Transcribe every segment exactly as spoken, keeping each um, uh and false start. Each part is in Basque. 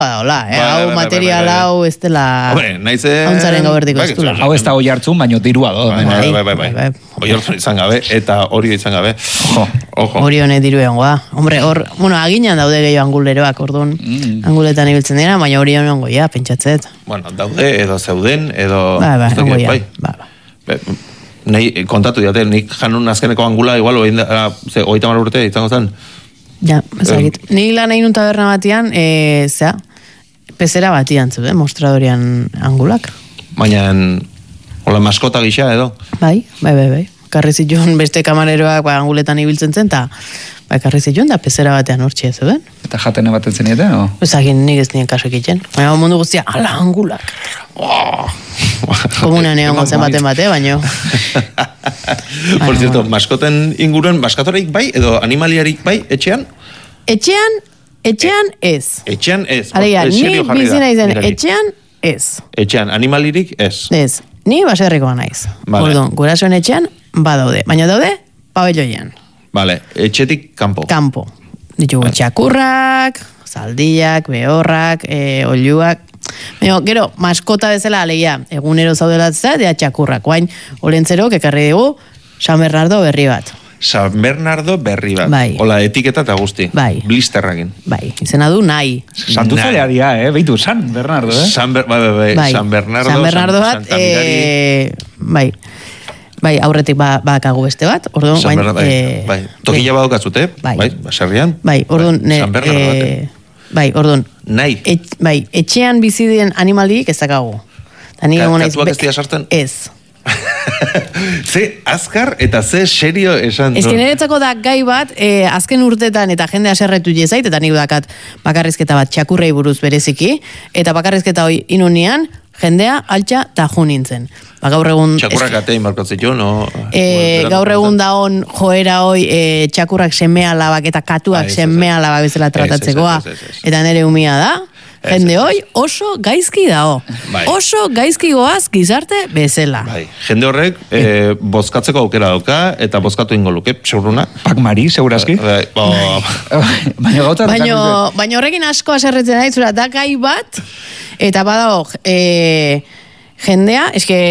Hola, eh, hau material hau ez dela hauntzaren gaubertiko ez dula. Hau ez da hoi hartzun, baino dirua do. Bai, bai, bai. Hoi hartzun izan gabe, eta hori izan gabe. Hori honet diru egongoa. Hombre, hor, bueno, aginan daude gehiago anguleroak, orduan. Anguletan ibiltzen dira, baina hori honen goia, pentsatzet. Bueno, daude, edo zeuden, edo... Ba, ba, ongoia. Ba, ba. Nei, kontatu diate, nik janun azkeneko angula, igual, oita mar urte, izango zen. Ja, ezagit. Ni lan egin un taberna batian, e, zera, pezera batian zuen, mostradorian angulak. Baina, hola maskota gisa edo? Bai, bai, bai, bai. Karri zituen beste kamareroak ba, anguletan ibiltzen zen, eta ba, karri zituen da pezera batean hortxe zuen. Eta jatene baten zeniete, no? Ezagin, nik ez nien kaso egiten. Baina mundu guztia, ala angulak. Oh. Komunean egon gozen baten bate, baino. Por cierto, maskoten inguruen, maskatoreik bai, edo animaliarik bai, etxean? Etxean, etxean ez. Etxean ez. Alegia, ni bizina izen, etxean ez. Etxean, animalirik ez. Ez, ni baserrikoa naiz. Vale. Orduan, gurasoen etxean, badaude. Baina daude, pabelloian. Vale, etxetik kanpo. Kanpo. Ditugu vale. Txakurrak, zaldiak, behorrak, e, oiluak. Baina, gero, maskota bezala, alegia, egunero zaudelatzea, dea txakurrak. Oain, olentzero, kekarri dugu, San Bernardo berri bat. San Bernardo berri bat. Bai. Hola, etiketa eta guzti. Bai. Blisterrakin. Bai, izena du nahi. Santu zalearia, eh? Beitu, San Bernardo, eh? San, Ber, bai, bai, bai. Bai. San Bernardo, San Bernardo bat, e, bai. Bai, aurretik ba, bakagu beste bat, orduan, San Bernardo, bai, e, bai. Tokila badukazute, bai, bai, baserrian. Bai, orduan, bai. San Bernardo bat. E, bai, orduan. Nahi. Et, bai, etxean bizi den animalik ez dakagu. Ka, katuak ez dira sartzen? Ez. Ze azkar eta ze serio esan. Ez niretzako da gai bat, eh, azken urtetan eta jende aserretu jezait, eta nik dakat bakarrizketa bat txakurrei buruz bereziki, eta bakarrizketa hoi inunian, jendea altxa ta ju nintzen. Ba, gaur egun... Txakurrak atein markatzen jo, no? E, gaur egun da on joera hoi e, txakurrak semea labak eta katuak ah, semea labak bezala tratatzekoa, eta nere umia da. Jende hoi oso gaizki dao. Bai. Oso gaizki goaz gizarte bezala. Bai. Jende horrek eh, bozkatzeko aukera dauka eta bozkatu ingo luke, seguruna. Pakmari, segurazki. Bai, baina gauta... Baina horrekin asko aserretzen nahi, zura, da gai bat, eta badago, e, jendea, eske,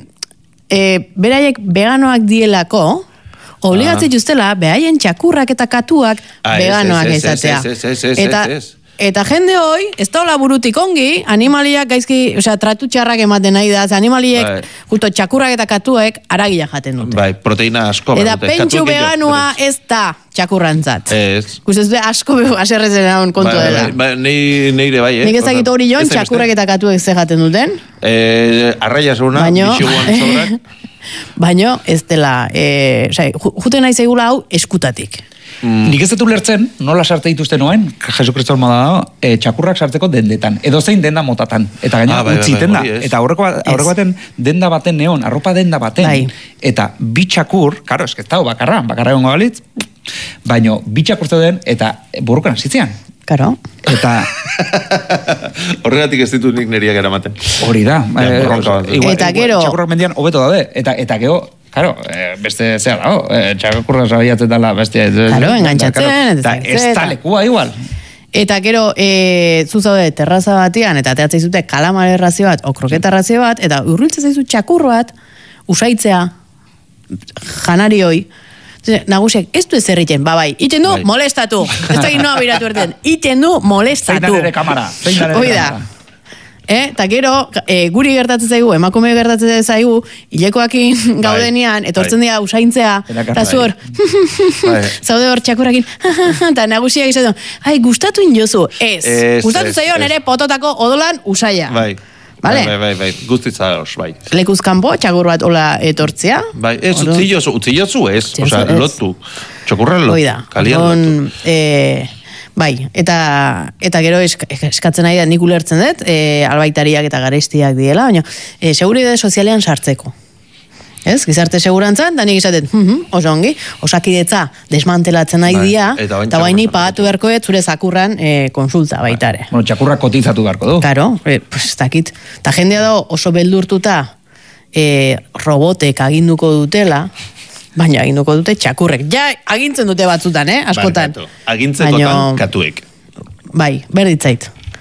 e, beraiek veganoak dielako, obligatzen justela, behaien txakurrak eta katuak ah, veganoak izatea. Eta... Eta jende hoi, ez da hola burutik ongi, animaliak gaizki, osea, tratu txarrak ematen nahi da, animaliek, bai. Justo txakurrak eta katuek, aragila jaten dute. Bai, proteina asko. Eta pentsu veganua ez da txakurrantzat. Ez. Guz ez du asko aserrezen haun kontu bai, dela. Bai, bai, neire bai, eh? Nik ezagit hori joan, txakurrak eta katuek ze jaten duten. Eh, arraia seguna, bixuguan sobrak. Baino, ez dela, eh, osea, juten nahi zegula hau eskutatik. Mm. Nik ez dut lertzen, nola sarte dituzte noen, Jesu Kristo horma da, e, txakurrak sartzeko dendetan, edo zein denda motatan, eta gaina ah, bai, utziten bai, bai, da, eta aurreko, aurreko baten denda baten neon, arropa denda baten, bai. Eta bi txakur, karo, esketau, bakarra, bakarra egon gabalitz, baino, bi txakur zeuden, eta burrukan zitzean. Karo. Eta... Horregatik ez ditu nik neriak eramaten. Hori da. Ja, eh, igual, eta gero... Txakurrak mendian hobeto daude, eta, eta gero... Claro, eh, beste zea dago, eh, txakurra sabiatzen dela bestia. Claro, engantzatzen. Eta ez talekua igual. Eta gero, e, zuzaude terraza batian, eta teatzei zute kalamare razio bat, o kroketa razio bat, eta urriltzen zaizu txakur bat, usaitzea, janari hoi, nagusiak, ez du ez erriten, ba bai, iten du, bai. Molestatu. Ez da ginoa biratu erten, iten du, molestatu. Zein ere kamara, zein ere kamara. Eh, eta gero, e, guri gertatzen zaigu, emakume gertatzen zaigu, hilekoakin gaudenian, etortzen dira usaintzea, eta zuhor, zaude hor txakurakin, eta nagusiak izan, ai, gustatu injozu, ez, gustatu zaio nere pototako odolan usaia. Bai. Vale? Bai, bai, bai, guztitza os, bai. Lekuz kanpo, txakur bat hola etortzea. Bai, ez, utzi jozu, utzi jozu ez, oza, lotu. Txakurra lotu, Oida, kalian lotu. Eh, bai, eta, eta gero eskatzen nahi da nik ulertzen dut, e, albaitariak eta garestiak diela, baina e, seguridade sozialean sartzeko. Ez, gizarte segurantzan, da nik izaten, hm, hm, oso ongi, osakidetza desmantelatzen nahi dia, eta baini pagatu beharko ez zure zakurran e, konsulta baitare. Bueno, txakurra kotizatu beharko du. Karo, e, pues, takit. Ta jendea da oso beldurtuta e, robotek aginduko dutela, baina aginduko dute txakurrek. Ja, agintzen dute batzutan, eh, askotan. Agintzen dutan katuek. Bai, berditzait.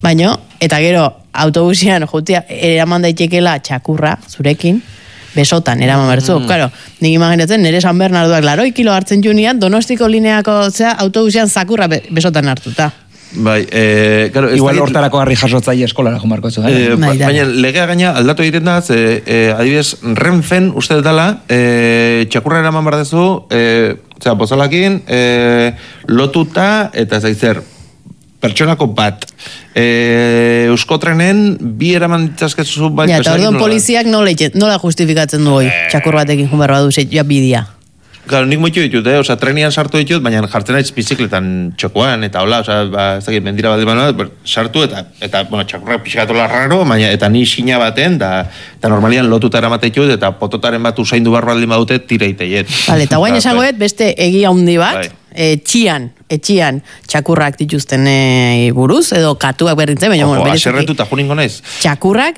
Baina, eta gero, autobusian, jutia, eraman daitekela txakurra, zurekin, besotan, eraman bertzu. Mm. Claro, nik imaginatzen, nire San Bernardoak laroi kilo hartzen junian, Donostiko lineako, zera, autobusian zakurra besotan hartuta. Bai, eh, claro, igual hortarako harri jasotzaile eskolara jomarko ez. Eh, ba, baina legea gaina aldatu egiten da, ze, eh, adibidez, Renfen uste dela, eh, txakurra eraman behar dezu, eh, zera, bozalakin, eh, lotuta, eta zaitzer, pertsonako bat. Eh, Euskotrenen bi eraman ditzazkezu bai. Ja, eta orduan poliziak nola, nola justifikatzen du hoi, eh. txakur batekin jumerra du, ja bidia. Claro, nik moitu ditut, eh? Osa, trenian sartu ditut, baina jartzen aiz bizikletan txokoan, eta hola, osa, ba, ez dakit, mendira bat dimanoa, sartu, eta, eta bueno, txakurrak pixkatola raro, baina, eta ni xina baten, da, eta normalian lotuta eramate ditut, eta pototaren bat usaindu barro aldin badute, tira iteiet. Vale, eta guain esangoet, beste egia handi bat, e, txian, etxian, txakurrak dituzten e, buruz, edo katuak berdintzen, baina, bueno, berezuki. Aserretuta, juningo naiz. Txakurrak,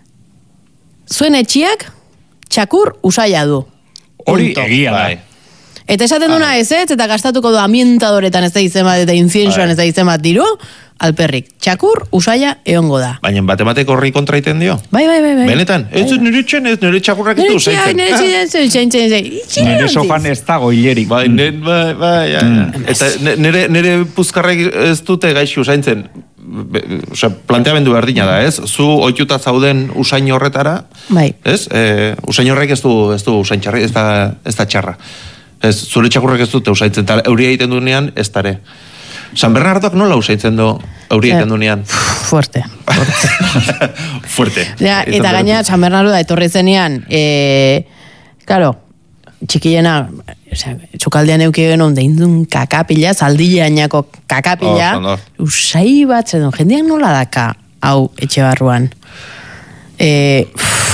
zuen etxiak, txakur usaila du. Hori egia da. Eta esaten duna ez ez, eta gastatuko du ambientadoretan ez da izan bat, eta inciensuan ez da izan bat diru, alperrik. Txakur, usaila, eongo da. Baina batemateko horri kontraiten dio? Bai, bai, bai. Benetan? Ez nire txen, ez nire txakurrak ez du usaitzen. Nire txen, nire txen, nire sofan ez dago hilerik. Bai, bai, bai. Eta nire puzkarrek ez dute gaixi usaintzen. Osea, planteamendu berdina da, ez? Zu ohituta zauden usain horretara, bai. Ez? Eh, usain horrek ez du, ez du usain txarri, ez da, ez da txarra. Ez, zure txakurrak ez dute usaitzen, eta euria egiten dunean, ez dare. San Bernardoak nola usaitzen du euria egiten dunean? Fuerte. Fuerte. Ja, eta gaina, San Bernardo da etorri zenean, e, claro, txikilena, txukaldean euki genuen, deindun kakapila, zaldileainako kakapila, oh, usai bat, zedun, jendeak nola daka, hau, etxe barruan. E,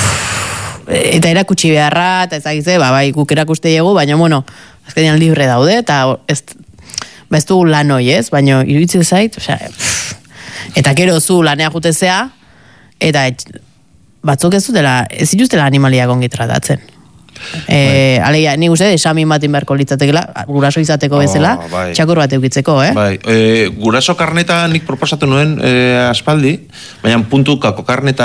eta erakutsi beharra, eta ezagitze, ba, bai, guk erakuste dugu, baina, bueno, azkenean libre daude, eta ez, ba, ez dugu lan hoi, ez? Baina, iruditzen zait, osea, eta gero zu lanea jutezea, eta et, batzuk ez dutela, ez dituztela animaliak ongi tratatzen. E, alegia, ni uste, esamin batin beharko litzatekela, guraso izateko bezala, oh, bai. Txakur bat eukitzeko, eh? Bai, e, guraso karneta nik proposatu nuen e, aspaldi, baina puntu kako karneta,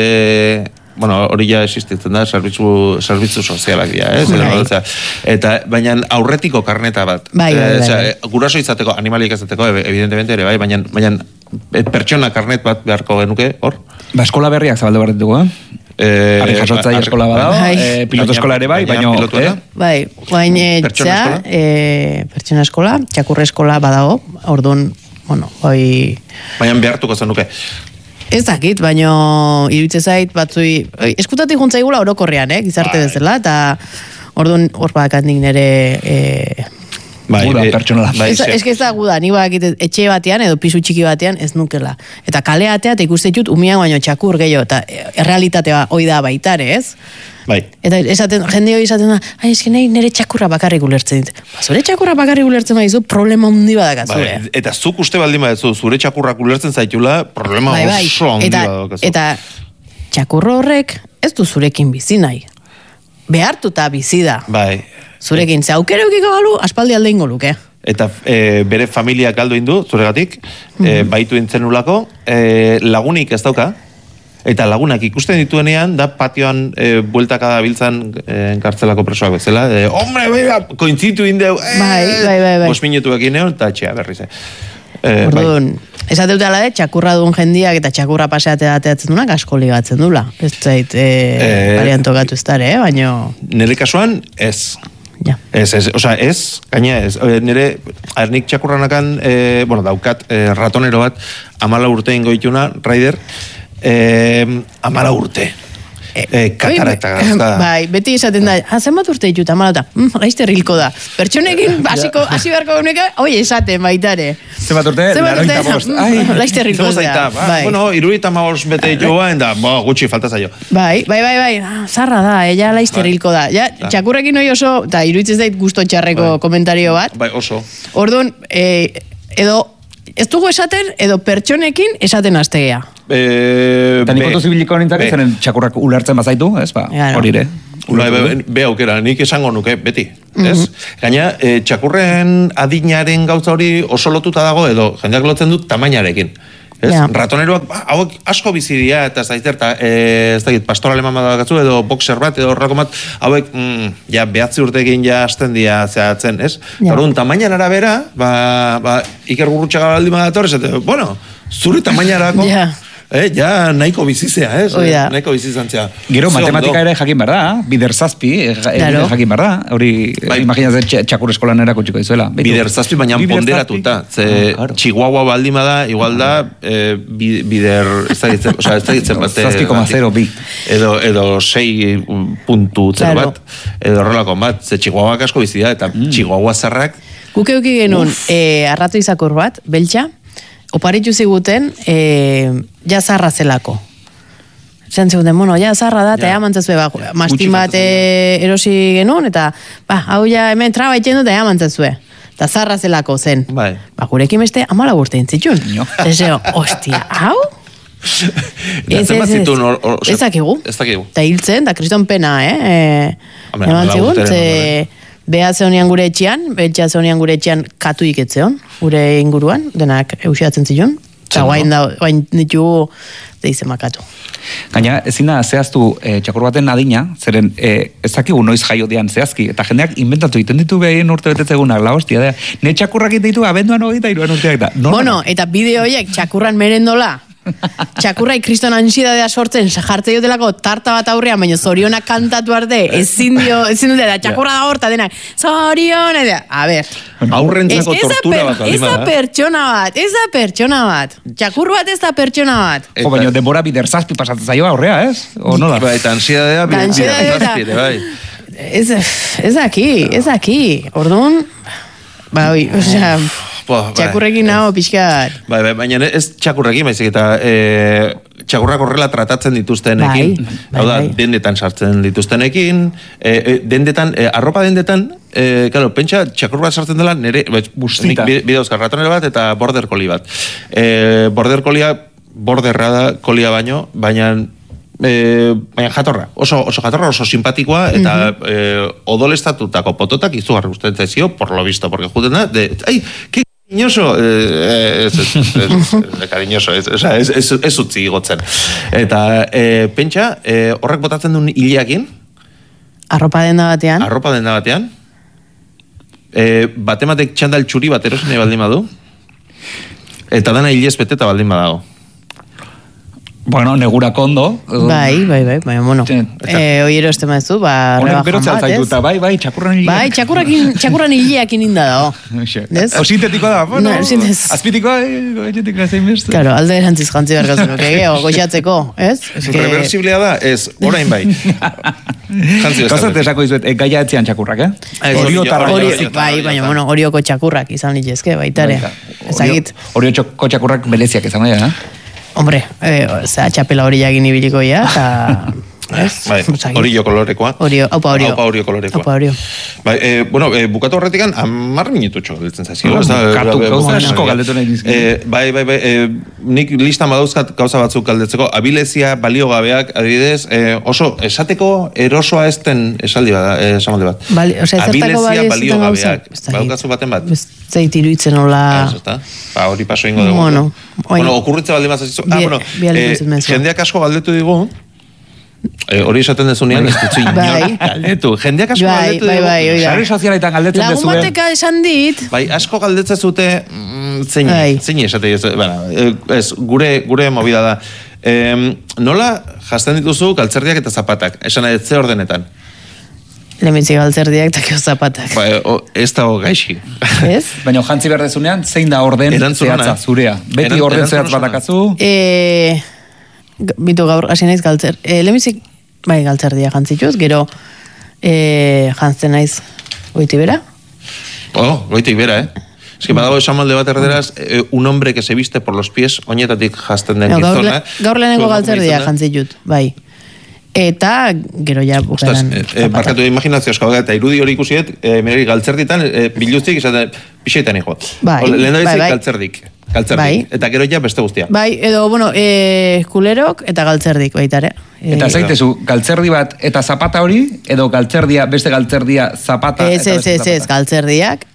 e, bueno, hori ja existitzen da, zerbitzu, zerbitzu sozialak dira, eh? Bai. Eta, baina aurretiko karneta bat. Bai, bai, bai, bai. Guraso izateko, animalik izateko, evidentemente ere, bai, baina, baina pertsona karnet bat beharko genuke, hor? Ba, eskola berriak zabaldu behar ditugu, eh? Eh, Ari jasotzai eskola badao, eh, piloto eskola ere bai, baina... Eh? Bai, guain etxa, eh, pertsona eskola, txakurre eskola badago, orduan, bueno, bai... Baina behartuko zenuke. Ez dakit, baina iruditzen zait batzui, eskutatik juntzaigula orokorrean, eh, gizarte bezala, eta orduan hor bakatik nire... Eh, bai, guda, e, pertsonala. Bai, ez que ez da guda, ni bakit etxe batean edo pisu txiki batean ez nukela. Eta kaleatea eta ikuste ditut umian baino txakur gehiago, eta errealitatea hoi da baitare, ez? Bai. Eta esaten, jende hori esaten da, ai, eski nahi nire txakurra bakarrik ulertzen dit. Ba, zure txakurra bakarrik ulertzen badizu, problema hundi badaka zure. Bai, eta zuk uste baldin badizu, zure txakurrak ulertzen zaitula, problema bai, bai. Oso hundi badaka. Eta txakurro horrek ez du zurekin bizi nahi. Behartuta bizi da. Bai. Zurekin, ze aukera eukiko galu, aspaldi alde ingo luke. Eta e, bere familiak galdu indu, zuregatik, mm-hmm. e, baitu intzenulako, e, lagunik ez dauka, eta lagunak ikusten dituenean, da patioan e, bueltaka da biltzan e, kartzelako presoak bezala, e, hombre, bai, kointzitu indeu, e, bai, bai, bai, bai. Bos minutuak ineon, eta txea berriz. E, Orduan, bai. Esate dutela de, txakurra duen jendiak eta txakurra paseatea ateatzen duenak asko ligatzen dula. Ez zait, e, e, variantokatu ez dara, eh? Baina... Nire kasuan, ez. Ja. Ez, ez, oza, ez, gaina ez, nire, ernik txakurranakan, e, bueno, daukat, e, ratonero bat, amala urte ingoituna, Raider, e, amala urte, e, katara eta gazta. Bai, beti esaten da, hazen bat urte ditut, amala eta, mm, laizte rilko da. Pertsonekin, basiko, hasi beharko genueka, oi, esaten baitare. Zer bat urte, laroita bost. Laizte rilko da. Bai. Bueno, iruita maos bete ditu ba, enda, bo, gutxi falta zaio. Bai, bai, bai, bai, ah, zarra da, ella laizte rilko da. Ja, txakurrekin hoi oso, eta iruditzen zait gusto txarreko bai. Komentario bat. Bai, oso. Orduan, eh, edo, ez dugu esaten, edo pertsonekin esaten astegea. Eh, eta nikotu zibiliko nintzak zenen txakurrak ulertzen bazaitu, ez ba, hori ere. Be, be, be aukera, nik esango nuke, beti, mm-hmm. ez? Gaina, e, txakurren adinaren gauza hori oso lotuta dago, edo jendeak lotzen dut tamainarekin. Ez? Yeah. Ratoneroak, hauek asko bizidia, eta zaiter, eta ez dakit, pastor aleman badakatzu, edo boxer bat, edo horrako bat, hauek, mm, ja, behatzi urtekin ja asten dia zehatzen, ez? Yeah. Horun, tamainan arabera, ba, ba, Iker Gurrutxaga baldi madator, ez, bueno, zure tamainarako, yeah. Eh, ja, nahiko bizizea, eh? Oida. Nahiko bizizantzia. Gero, matematika ere jakin behar da, bider zazpi, claro. Jakin behar da, hori, bai. Imaginatzen txakur eskolan erako txiko izuela. Bider zazpi, baina ponderatuta. Ze, oh, claro. Chihuahua baldima da, igual da, eh, bider, ez da ditzen, oza, ez da ditzen bate. zazpi koma zero bi. Edo, edo sei puntu zer claro. bat, edo horrelako bat, ze Chihuahua asko bizia, eta mm. Chihuahua zarrak. Guke euki genuen, eh, arratu izakur bat, beltxa, oparitu ziguten, eh, ja zarra zelako. Zan ziguten, bueno, ja zarra da, eta ja mantzazue, ba, mastin bat erosi genuen, eta, ba, hau ja hemen traba itxen dut, ja mantzazue. Eta zarra zelako zen. Bai. Ba, gurekin beste, amala urte intzitxun. Zezeo, ostia, hau? Ez, ez, ez, ez dakigu. Ez dakigu. Eta hiltzen, eta kriston pena, eh? Eman zigun, ze... Beha zeonian gure etxean, betxa zeonian gure etxean katu iketzeon, gure inguruan, denak eusiatzen zion, eta guain da, guain ditugu deizen makatu. Gaina, ezin da, zehaztu e, txakur baten adina, zeren e, ez dakigu noiz jaio dian zehazki, eta jendeak inventatu iten ditu behin urte betetzegunak, la hostia, da, ne txakurrak ditu abenduan hogeita iruan urteak da. No, bueno, no. Eta bideo horiek txakurran merendola, txakurrai kriston ansiedadea sortzen jartze jotelako tarta bat aurrean, baina zorionak kantatu arte, ezin dio, ezin dute, da txakurra da horta denak, zorion, edea, a ber. Aurrentzako tortura bat. Ez da pertsona bat, ez da pertsona bat. Txakur bat ez da pertsona bat. Jo, baina denbora bider zazpi pasatzen zaio aurrea, ez? O nola? Ba, eta ansiedadea bider zazpi, bai. Ez daki, ez daki. Orduan, ba, oi, osea... Txakurrekin nago pixkat. Bai, bai, baina ez txakurrekin, baizik eta e, txakurrak horrela tratatzen dituztenekin. Bai, bai, Hau da, bai. dendetan sartzen dituztenekin, e, e, dendetan, e, arropa dendetan, e, claro, pentsa txakur bat sartzen dela nire, bustita. Bideozkar ratonera bat eta border collie bat. E, border collie, borderra da collie baino, baina... E, baina jatorra, oso, oso jatorra, oso simpatikoa, eta uh-huh. e, odolestatutako pototak izugarri gustatzen zaizio, por lo visto, porque juten da, de, ai, que cariñoso, eh, es, es, es, es, es cariñoso, es, es, es, es, es utzi gotzen. Eta e, pentsa, e, horrek botatzen duen hiliakin, arropa denda batean, arropa denda batean, e, batematek txandal txuri bat erosen baldin badu, eta dana hilez beteta baldin badago. Bueno, negura kondo. Bai, bai, bai, bai, bueno. Eh, oiero este mazu, ba, rebajan bat, ez? Bai, bai, txakurran hiliak. Bai, txakurrakin, txakurran hiliak inda dago. O sintetiko da, bueno. No, sintez. Azpitikoa, goetxetik nazein beste. Claro, alde erantziz jantzi bergazen, oke, o goxatzeko, ez? Reversiblea da, ez, orain bai. Jantzi beste. Kosat esako izuet, gaia etzian txakurrak, eh? Orio tarra. Bai, baina, bueno, orioko txakurrak izan litezke, baitare. Ezagit. Orioko txakurrak beleziak izan daia, eh? Hombre, eh, zera txapela hori jagin ibiliko ya, eta... Bai, orio kolorekoa. Orio, aupa orio. Aupa orio kolorekoa. Aupa orio. Bai, eh, bueno, eh, bukatu horretikan, amar minututxo galdetzen zaizio. Bukatu gauza asko galdetu nahi dizki. Bai, bai, bai, eh, nik listan badauzkat gauza batzuk galdetzeko. Abilezia, baliogabeak, adibidez, eh, oso esateko erosoa ezten esaldi bada, eh, esamalde bat. Bali, o sea, abilezia, baliogabeak. Badaukazu baten bat. Zait iruitzen hola... Ez, ezta? Ba, hori paso ingo dugu. Bueno, bueno, okurritza baldin mazazizu. Ah, bueno, eh, jendeak asko galdetu digu, Eh, hori esaten dezunean, ez dutzu inoak galdetu. Jendeak asko bai, galdetu bai, dugu. Bai, bai, Sari sozialetan galdetzen dezue. Lagun bateka esan dit. Bai, asko galdetzen zute, mm, zein, bai. zein esate, ez, bueno, ez, gure, gure movida da. Eh, nola jazten dituzu galtzerdiak eta zapatak? Esan ez ze ordenetan? Lemitzi galtzerdiak eta kio zapatak. Ba, o, ez dago gaixi. Ez? Baina jantzi behar dezunean, zein da orden zehatza zurea? Beti Eran, orden zehatz batakazu? Eh... Bitu gaur, hasi naiz galtzer. E, Lemitzik, bai, galtzerdia jantzituz, gero e, jantzen naiz goiti bera. Oh, goiti bera, eh? Es que badago esan molde bat erderaz, eh, un hombre que se viste por los pies, oinetatik jazten den no, gizona. Gaur lehenengo galtzerdia jantzitut, bai. Eta, gero ja bukaran. Ostaz, eh, barkatu imaginazioz, eta irudi hori ikusiet, eh, mirari galtzerditan, eh, biluztik, izaten, pixetan hijo. Bai, Lehen da bai, bai. galtzerdik. Galtzerdik. Bai. Eta gero ja beste guztia. Bai, edo, bueno, e, kulerok eta galtzerdik baitare. E, eta zaitezu, galtzerdi bat eta zapata hori, edo galtzerdia, beste galtzerdia zapata ez, eta ez, beste ez, ez, galtzerdiak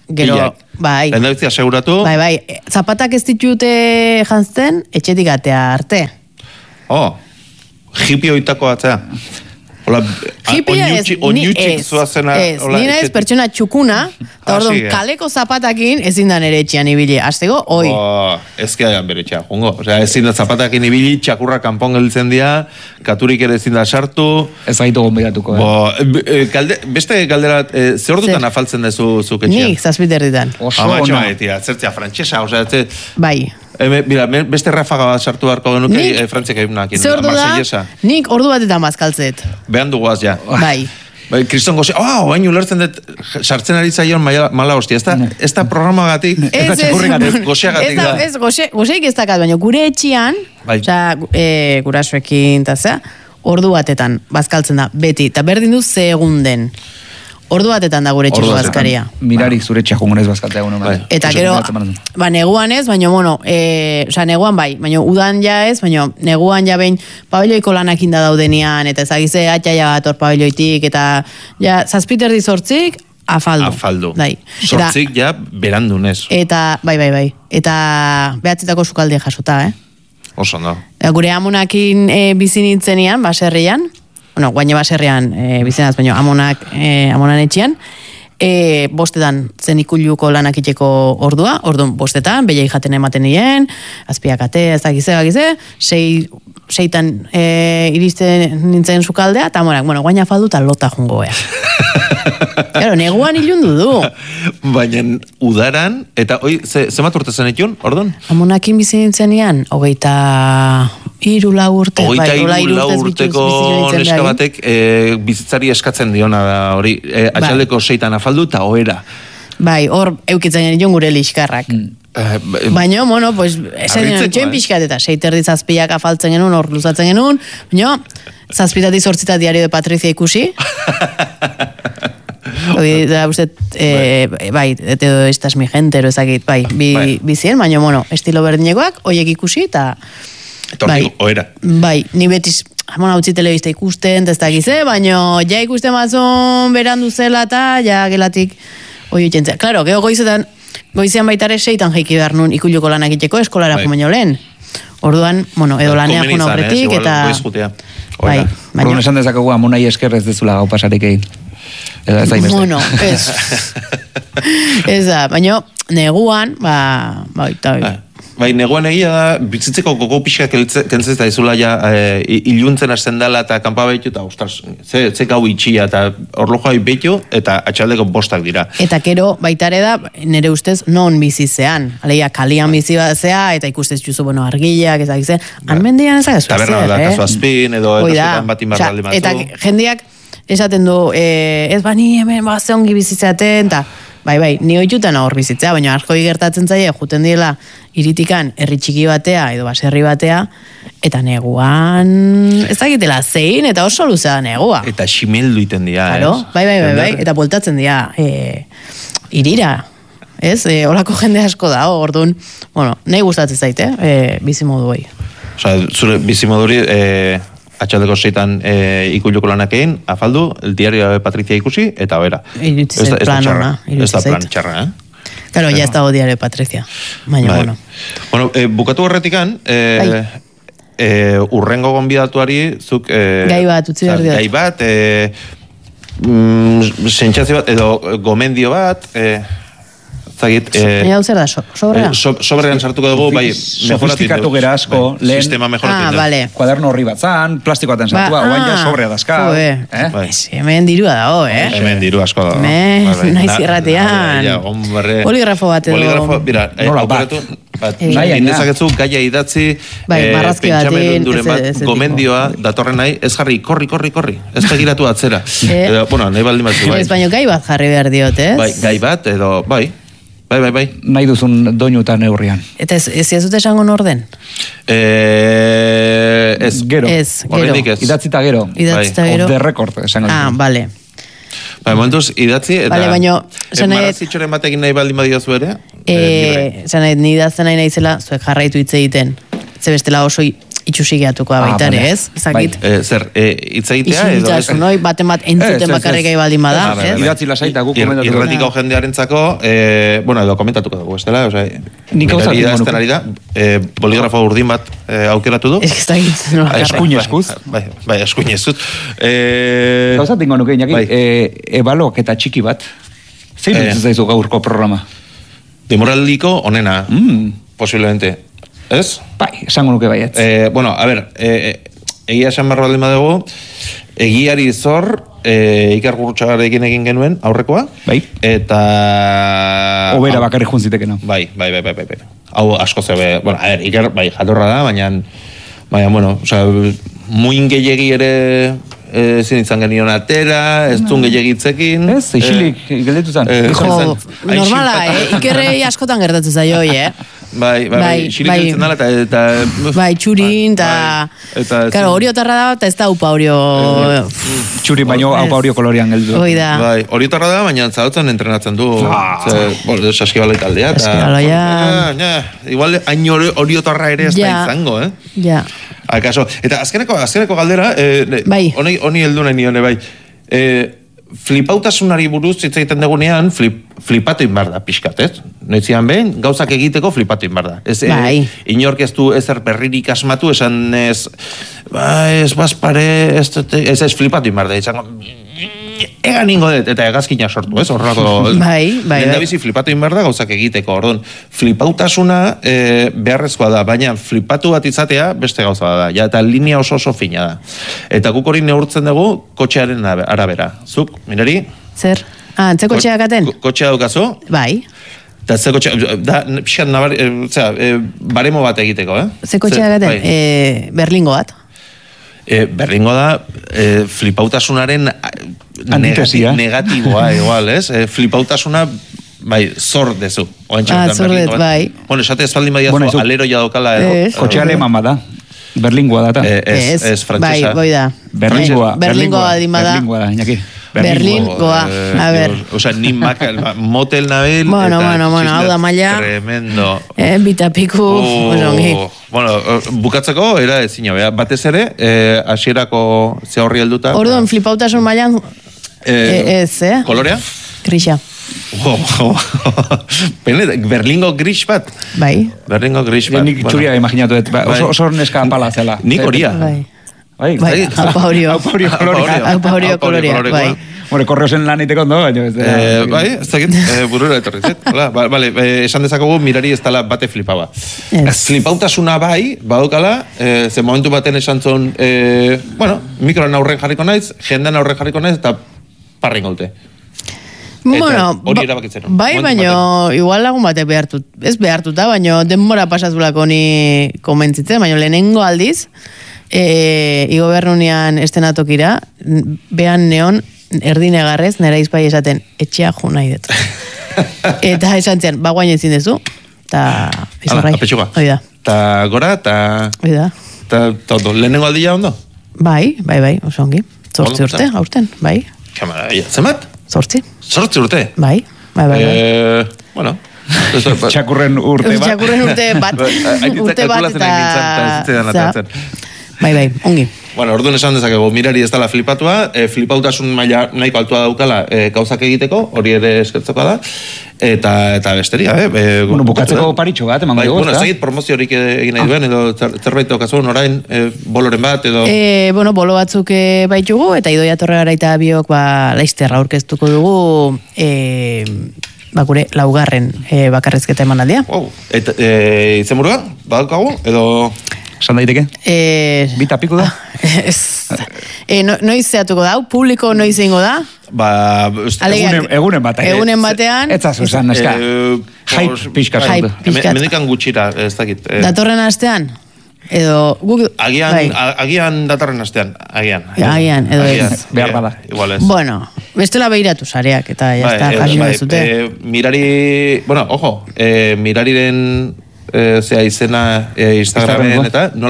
gero, bai. Lehendabizia seguratu. Bai, bai, zapatak ez ditute jantzten, etxetik atea arte. Oh, hippie oitako atzea. Hola, Hippia ez, ni ez, ez, nina ez pertsona txukuna, eta orduan kaleko zapatakin ezin da nere etxean ibili, aztego, oi. Oh, ez kia bere etxean, jungo. Osea, ezin da zapatakin ibili, txakurra kanpon gelditzen dira, katurik ere ezin da sartu. Ez gaitu gombidatuko, eh? Bo, e, galde, beste galdera, e, ze ordutan afaltzen dezu zuk etxean? Nik, zazpiter ditan. Oso, Amatxo, ona. Etia, zertzea, frantxesa, osea, ze... Bai. E, bira, beste rafaga bat sartu beharko genuke e, frantziak egunakin. Ze ordu da, nik ordu batetan bazkaltzet. Behan duguaz, ja. Bai. Bai, Kriston goze, oh, oain ulertzen dut, sartzen ari zaion mala hostia, ez da, ez da programagatik, ez da txakurrigatik, goxeagatik da. Ez, goxeik ez dakat, baina gure etxian, oza, e, gurasoekin, eta zea, ordu batetan bazkaltzen da, beti, eta berdin du ze egun den. Ordu batetan da gure txeko bazkaria. Mirarik zure txakungonez bazkaltea egun. Bai. Eta gero, ba, neguan ez, baina, bueno, e, oza, neguan bai, baina udan ja ez, baina neguan ja behin pabelloiko lanakin da daudenian, eta ezagize atxaia bat hor pabelloitik, eta ja, zazpiter dizortzik, afaldu. Afaldu. Bai. Sortzik ja, berandunez. Eta, bai, bai, bai. Eta behatzetako sukalde jasota, eh? Oso, no. Eta gure amonakin e, bizinitzenian, baserrian, bueno, guaine baserrian e, bizenaz, baina amonak, e, amonan etxian, e, bostetan zen ikuluko lanak iteko ordua, orduan bostetan, behiai jaten ematen nien, azpiak ate, ez dakize, bakize, sei, seitan e, iristen nintzen sukaldea, eta amonak, bueno, guaina faldu eta lota jungoea. Claro, neguan ilundu du. Baina udaran, eta oi, ze, ze urte zen etxun, orduan? Amonakin bizinintzen nian, hogeita iru lau urte. Hogeita bai, iru lau urteko neska batek e, bizitzari eskatzen diona da, hori, e, atxaldeko bai. Seitan afaldu eta oera. Bai, hor eukitzen nion gure liskarrak. Mm. Uh, baina, bueno, pues, esan nion, txoin pixkat eta seiterdi zazpiak afaltzen genuen, hor luzatzen genuen, baina, zazpitati zortzita diario de Patricia ikusi. Hoi, da, uste, eh, bai, edo estas mi gente, ero ezakit, bai, bi, bai. Bizien, baina, bueno, estilo berdinekoak, oiek ikusi, eta... Bai, oera. Bai, ni betiz, hamon hau telebista ikusten, ez da gize, baina, ja ikusten mazun berandu zela, eta ja gelatik, oi utentzea. Claro, geho goizetan, goizean baitare seitan jaiki behar nun ikuluko lanak iteko eskolara bai. Baino lehen. Orduan, bueno, edo lanea jun aurretik, eh, eta... Bai, baina... Orduan esan dezakegu amonai eskerrez dezula gau pasarik egin. Ez da bueno, ez. Ez da, baina neguan, ba, ba, eta... Ba. Bai, neguan egia da, bizitzeko koko pixka kentzez da izula ja, e, iluntzen hasten dela eta kanpa behitu, eta ostras, ze, ze gau itxia, eta orlojoa behitu, eta atxaldeko bostak dira. Eta kero, baitare da, nire ustez, non bizizean. Aleia, kalian bizi bat zea, eta ikustez juzu, bueno, argileak, ez da, gize, hanmendian ez da, zuazer, eh? Taberna da, kasu azpin, edo erosetan batin barraldi matzu. Eta jendeak, esaten du, eh, ez bani hemen, ba, ze ongi bizitzeaten, eta... Bai, bai, ni oitutan hor bizitzea, baina asko gertatzen zaie, juten diela iritikan herri txiki batea edo baserri batea, eta neguan ez dakitela zein, eta oso luzea da negua. Eta ximildu iten dira, claro, ez? Bai, bai, bai, bai, eta boltatzen dira e, irira, ez? E, olako jende asko da, orduan, bueno, nahi gustatzen zaite, e, bizimodu hoi. Osa, zure bizimoduri... E... Atxaldeko seitan e, ikuluko lanak egin, afaldu, el diario de Patricia ikusi, eta bera. Irutzen plan ona. Ez da plan txarra, eh? Claro, ya ez dago diario de Patricia. Baina, bai. bueno. Bueno, e, bukatu horretikan, e, bai. e, urrengo gonbidatuari, zuk... E, gai bat, utzi behar diot. Gai bat, e, mm, sentsazio bat, edo gomendio bat... E, Zagit, eh, hau zer da, so, sobrean? So, sobrean sartuko dugu, bai, sofistikatu gera asko, bai, lehen, sistema mejoratik. Ah, vale. Kuaderno horri bat zan, plastiko baten sartua, ba, oain ja sobrea dazka. Eh? Bai. Hemen dirua dago, eh? Hemen diru asko dago. Hemen, bai, bai. Naiz irratean. Ja, hombre. Poligrafo bat edo. Poligrafo, mira, nola bat. Bat, indezakezu, gaia idatzi, bai, marrazki batin, bat, gomendioa, datorren nahi, ez jarri, korri, korri, korri, ez begiratu atzera. Edo, bueno, nahi baldin batzu, bai. Ez baino gai bat jarri behar diot, ez? Bai, gai bat, edo, bai. Bai, bai, bai. Nahi duzun doinu eta neurrian. Eta ez, ez jazute esango orden? Eh, ez. Gero. Ez, gero. Ez. Idatzita gero. Idatzita bai. gero. Off the record, esango. Ah, bale. Bai, momentuz, idatzi, eta... Bale, baino... Marrazitxoren batekin nahi baldin badiozu ere? Eh, zan nahi, ni idazten nahi nahi zela, zuek jarraitu hitz egiten. Ze bestela oso itxusigiatuko abaitare, ez? Ezakit. Zer, hitz egitea edo... Isiltasun, noi, baten bat entzuten bakarrik gai baldin bada, ez? Idatzi lasaita guk komentatuko. Irratiko jendearentzako, bueno, edo komentatuko dugu, ez dela? Nik hau zatik monuko. Ari da, boligrafo urdin bat aukeratu du. Ez que ez da egitzen. Eskuin eskuz. Bai, eskuin eskuz. Gau zatik monuko, inaki, ebalok eta txiki bat. Zein dutzen zaizu gaurko programa? Demoraldiko onena, posiblemente. Ez? Bai, esango nuke baiet. Eh, bueno, a ver, eh, egia esan barro aldin badugu, egiari zor, eh, Iker Gurrutxagarekin egin genuen, aurrekoa. Bai. Eta... Obera bakarri juntzitekena. Bai, bai, bai, bai, bai. Hau asko zebe, bueno, a ver, Iker, bai, jatorra da, baina, baina, bueno, o sea, muin gehiagi ere... ezin izan genion atera, ez duen gehiagitzekin. Ez, ixilik, gelditu zen. Jo, normala, eh? Ikerrei askotan gertatu zaio, eh? Bai, bai, ixilik gelditzen dala, eta... Bai, txurin, eta... Karo, oriotarra da, eta ez da upa orio... Txurin, baino upa orio kolorian gelditu. Hoi da. Bai, oriotarra da, baina zautzen entrenatzen du. Saskibaloi taldea. Saskibaloia... Igual, hain oriotarra ere ez da izango, eh? Ja. Akaso, eta azkeneko, azkeneko galdera, eh, bai. Honi, honi heldu nahi nione, bai. Eh, flipautasunari buruz hitz egiten dugunean, flip, flipatu inbar da, pixkat, ez? Noizian behin, gauzak egiteko flipatu inbar da. Ez, bai. eh, inork ez du ezer berririk asmatu, esan ez, ba, ez bazpare, ez, ez, ez flipatu inbar da, izango... Ega ningo dut, eta egazkinak sortu, ez? Horrako... Bai, bai, bai. Bizi flipatu inbar da gauzak egiteko, orduan. Flipautasuna e, beharrezkoa da, baina flipatu bat izatea beste gauza da. Ja, eta linea oso oso fina da. Eta guk hori neurtzen dugu kotxearen arabera. Zuk, mirari? Zer? Ah, antze kotxeak aten? Kotxea daukazu? Bai. Eta ze kotxea, da, pixat nabar, e, zera, e, baremo bat egiteko, eh? Ze kotxeak aten? Bai. E, berlingo bat. E, berlingo da, e, flipautasunaren negati, negatiboa, igual, ez? E, flipautasuna, bai, zor dezu. Ah, zordet, bai. Bueno, esate espaldin badia bueno, zu, alero jadokala. Kotxe aleman bada. Berlingoa data. E, ez, ez, frantzesa. Bai, boi da. Berlingoa. Berlingoa adimada. Berlingoa da, inaki. Berlingoa, a ver. Osa, ni motel nabil. Bueno, bueno, bueno, hau da maila. Tremendo. Eh, bitapiku, osongi. Bueno, bukatzeko, era ezin hobea. Batez ere, hasierako ze horri helduta. Orduan, flipautasun mailan, ez, eh? Kolorea? Grisa. Berlingo gris bat? Bai. Berlingo gris bat. Nik txuria imaginatu, oso neska pala zela. Nik horia. Bai. Bai, bai, aupa horio. Aupa horio koloria. Aupa horio koloria, bai. Bueno, korreosen lan iteko ondo, baina ez da. Bai, ez dakit, burura etorri zet. Bale, esan dezakogu mirari ez dala bate flipaba. Flipautasuna bai, badukala, ze momentu baten esan zon, bueno, mikroan aurren jarriko naiz, jendean aurren jarriko naiz, eta parrin gaute. Bueno, hori erabakitzen. Bai, baina igual lagun batek behartut, ez behartuta, baina denbora pasazulako ni komentzitzen, baina lehenengo aldiz, E, igobernunean estenatokira, behan neon, erdinegarrez, nera izpai esaten, etxea jo nahi dut. Eta esan zian, ba guain ezin dezu, eta izorrai. Apetxuga. Oida. Ta gora, eta... Oida. Ta todo, lehenengo aldia ondo? Bai, bai, bai, oso ongi. Zortzi urte, aurten, bai. Kamara, zemat? Zortzi. Zortzi urte? Bai, bai, bai. Eh, bueno... Txakurren urte bat. Txakurren urte bat. Urte bat eta... Bai, bai, ongi. Bueno, orduan esan dezakegu, mirari ez dela flipatua, e, flipautasun maila nahiko altua daukala e, gauzak egiteko, hori ere eskertzeko da, eta eta besteria, eh? E, bueno, bukatzeko paritxo bat, emango bai, dugu, bueno, ez egit promoziorik egin nahi duen, edo zerbait daukazun orain, e, boloren bat, edo... E, bueno, bolo batzuk e, baitugu, eta Idoia Torregaraita biok, ba, laizterra aurkeztuko dugu, e, ba, gure laugarren e, bakarrizketa eman aldia. Wow. Eta, e, izenburua, badaukagu, edo... Esan daiteke? Eh, Bita piku da? Ez. Eh, no, noiz zeatuko da? Publiko noiz ingo da? Ba... Egunen, egunen batean. Egunen batean. Ez zazu esan, eska. Hype pixka. Hype pixka. Mendikan gutxira, ez dakit. Datorren astean? Edo... Guk, agian, bai. agian datorren astean. Agian. Ja, agian, edo agian, ez. Behar bada. Igual ez. Bueno, bestela behiratu sareak, eta ya está, jakin bai, dezute. Eh, mirari... Bueno, ojo, eh, mirariren... E, zea izena e, Instagramen eta, nola da?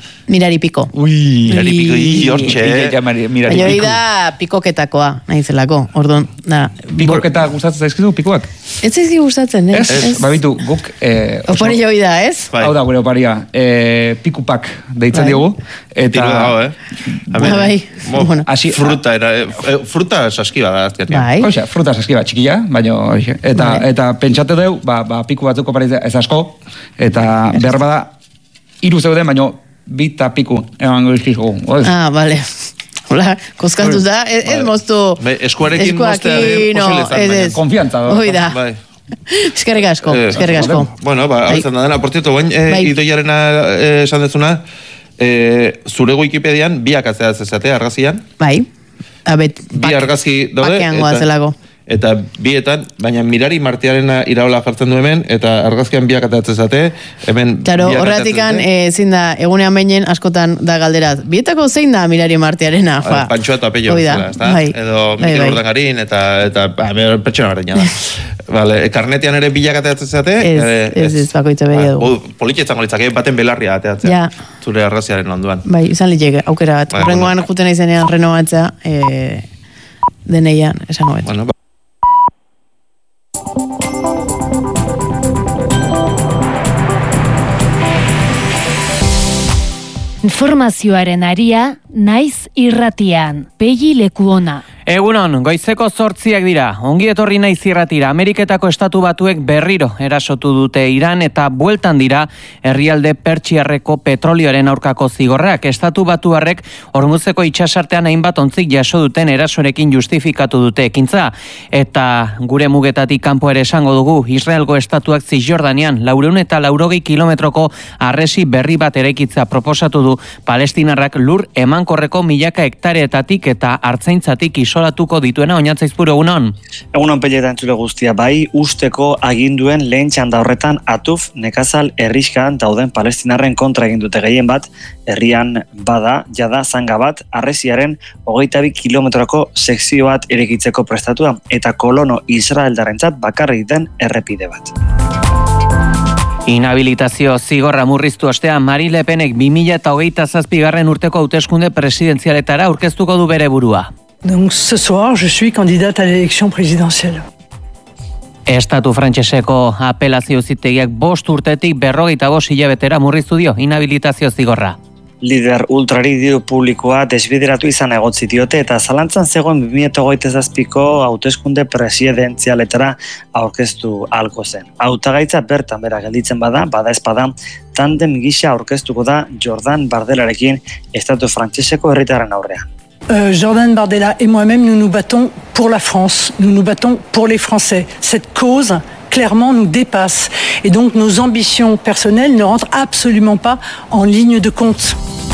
Mirari piko. Ui, Mirari piko, ii, hortxe. Baina hori da pikoketako, nahi zelako, orduan. Pikoketa gustatzen zaizkizu, pikoak? Ez zaizki gustatzen, ez? Ez, babitu, guk... Opari hori da, ez? Hau da, gure oparia, pikupak deitzen diogu. Eta... Bai, Fruta, fruta saskiba da, azkiatik. Bai. Oixa, fruta saskiba, txikila, baina... Eta pentsate deu, piku batzuk opari ez asko, eta behar bada, hiru zeuden, baina... Bita piku, emango izkizugu. Ah, bale. Hola, koskatu da, ez moztu... Eskuarekin moztearen posibilizan. Konfiantza. Hoi da. Eskerrik asko, eskerrik asko. Bueno, ba, hau izan da dena. Por cierto, guen, idoiarena esan dezuna, zure Wikipedian biak atzea zezatea, argazian? Bai. Bi argazki daude. Bakean goazelago. Eta bietan, baina Mirari Martiarena iraola jartzen du hemen, eta argazkian biak atatzen zate, hemen... Claro, horratikan, ezin da, egunean beinen askotan da galderaz. Bietako zein da Mirari Martiarena? Pantxoa eta Pello, ezta? Edo Mikel Urdangarin, eta pertsona berdina da. Vale, karnetian ere bilak atatzen zate? Ez, ez, bakoitza behi edu. Politxetzango litzak, baten belarria atatzea. Zure argaziaren onduan. Bai, izan litzek, aukera bat. Horrengoan juten izenean renovatzea, deneian, esango bat. Bueno, informazioaren aria, naiz irratian, Pegi Lekuona. Egunon, goizeko zortziak dira. Ongi etorri naiz irratira. Ameriketako estatu batuek berriro erasotu dute Iran eta bueltan dira herrialde Pertsiarreko petrolioaren aurkako zigorrak. Estatu batuarrek Hormuzeko itsasartean hainbat ontzik jaso duten erasorekin justifikatu dute ekintza. Eta gure mugetatik kanpo ere esango dugu, Israelgo estatuak Zisjordanian laureun eta laurogei kilometroko harresi berri bat eraikitza proposatu du Palestinarrak lur emankorreko milaka hektareetatik eta hartzaintzatik iso solatuko dituena. Oñatzaizpuru, egunon? Egunon Peleta entzule guztia, bai usteko aginduen lehen txanda horretan Atuf nekazal herrixkan dauden palestinarren kontra egin dute gehien bat, herrian bada, jada zanga bat, harresiaren hogeita bi kilometroko sekzio bat erekitzeko prestatua, eta kolono Israeldarrentzat bakarrik den errepide bat. Inhabilitazio zigorra murriztu ostean Marine Le Penek bi mila hogeita zazpigarren urteko hauteskunde presidenzialetara aurkeztuko du bere burua. Donc ce soir, je suis candidate à l'élection présidentielle. Estatu frantseseko apelazio auzitegiak bost urtetik berrogeita bost hilabetera murriztu dio inhabilitazio zigorra. Lider ultrari diru publikoa desbideratu izan egotzi diote eta zalantzan zegoen bi mila hogeita zazpiko hauteskunde presidentzialetara aurkeztu ahalko zen. Hautagaitza bertan bera gelditzen bada, bada espada, tandem gisa aurkeztuko da Jordan Bardelarekin estatu frantseseko herritarren aurrean. Euh, Jordan Bardella et moi-même, nous nous battons pour la France, nous nous battons pour les Français. Cette cause, clairement, nous dépasse. Et donc, nos ambitions personnelles ne rentrent absolument pas en ligne de compte.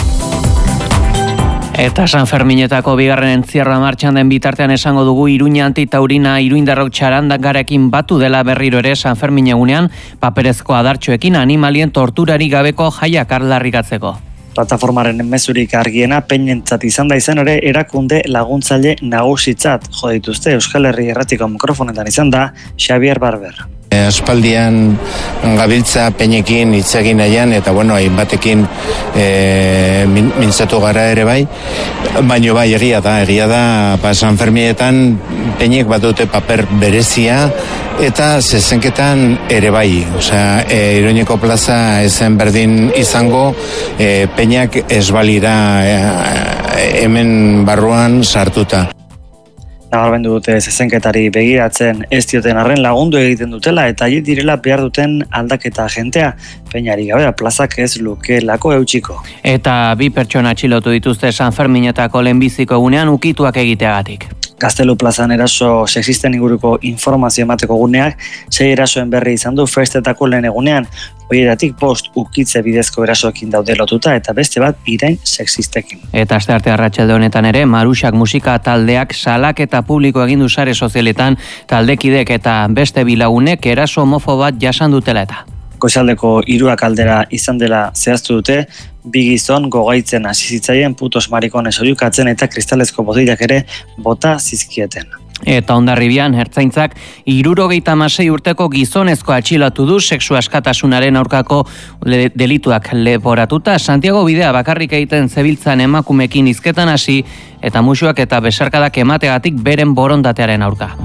Eta San Ferminetako bigarren entzierroa martxan den bitartean esango dugu Iruña antitaurina iruindarrok txarandarekin batu dela berriro ere San Fermin egunean paperezko adartxoekin animalien torturari gabeko jaiak arlarrikatzeko. Plataformaren mezurik argiena peinentzat izan da izan ere erakunde laguntzaile nagusitzat jo dituzte Euskal Herri Irratiko mikrofonetan izan da Xavier Barber. Aspaldian gabiltza peinekin hitz egin nahian eta bueno, hainbatekin e, min, mintzatu gara ere bai, baino bai egia da, egia da ba, San Fermietan peinek bat dute paper berezia eta zezenketan ere bai, osea, e, Iruñeko plaza ezen berdin izango e, peinak ez balira e, hemen barruan sartuta. Nabarmendu dute zezenketari begiratzen ez dioten arren lagundu egiten dutela eta haiek direla behar duten aldaketa agentea, peinari gabe plazak ez lukeelako eutxiko. Eta bi pertsona atxilotu dituzte San Ferminetako lehenbiziko egunean ukituak egiteagatik. Gaztelu plazan eraso sexisten inguruko informazio emateko guneak, sei erasoen berri izan du festetako lehen egunean, horietatik bost ukitze bidezko erasoekin daude lotuta eta beste bat irain sexistekin. Eta astearte arratsalde honetan ere, Maruxak musika taldeak salak eta publiko egin du sare sozialetan taldekidek eta beste bilagunek eraso homofo bat jasan dutela eta. Goizaldeko hiruak aldera izan dela zehaztu dute, bi gizon gogaitzen hasi zitzaien putos marikones oihukatzen eta kristalezko botilak ere bota zizkieten. Eta Hondarribian ertzaintzak hirurogeita hamasei urteko gizonezko atxilatu du sexu askatasunaren aurkako delituak leporatuta. Santiago bidea bakarrik egiten zebiltzan emakumekin hizketan hasi eta musuak eta besarkadak emategatik beren borondatearen aurka.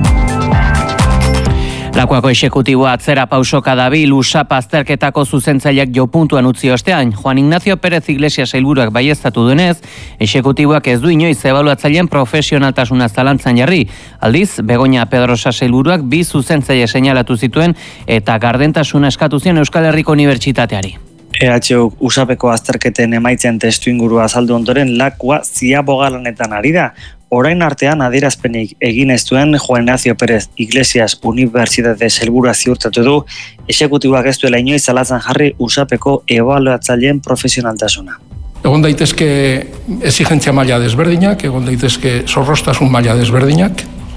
Lakuako exekutiboa atzera pausoka dabil usap azterketako zuzentzaileak jo puntuan utzi ostean. Juan Ignacio Pérez Iglesias sailburuak baieztatu duenez, exekutiboak ez du inoiz ebaluatzaileen profesionaltasuna zalantzan jarri. Aldiz, Begoña Pedrosa sailburuak bi zuzentzaile seinalatu zituen eta gardentasuna eskatu zion Euskal Herriko Unibertsitateari. E H U usapeko azterketen emaitzen testu ingurua azaldu ondoren lakua ziabogalanetan ari da. Orain artean adierazpenik egin ez duen Juan Ignacio Pérez Iglesias Unibertsitate sailburua ziurtatu du exekutiboak ez duela inoiz zalatzan jarri usapeko ebaluatzaileen profesionaltasuna. Egon daitezke exigentzia maila desberdinak, egon daitezke zorrostasun maila desberdinak,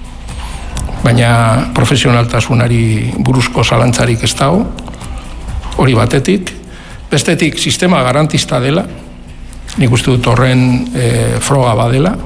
baina profesionaltasunari buruzko zalantzarik ez dago, hori batetik. Bestetik, sistema garantista dela, nik uste dut horren e, froga badela.